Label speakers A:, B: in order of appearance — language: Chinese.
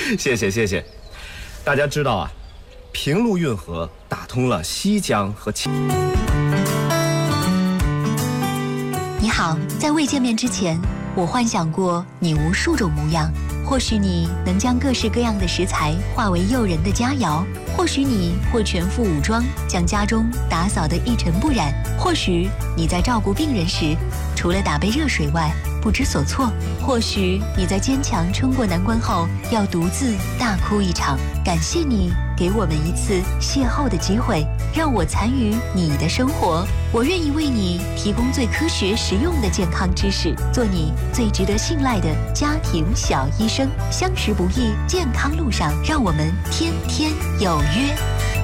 A: 谢谢谢谢。大家知道啊，平陆运河打通了西江和青。
B: 你好，在未见面之前，我幻想过你无数种模样。或许你能将各式各样的食材化为诱人的佳肴，或许你会全副武装，将家中打扫得一尘不染，或许你在照顾病人时，除了打杯热水外不知所措，或许你在坚强撑过难关后要独自大哭一场。感谢你给我们一次邂逅的机会，让我参与你的生活。我愿意为你提供最科学实用的健康知识，做你最值得信赖的家庭小医生。相识不易，健康路上，让我们天天有约。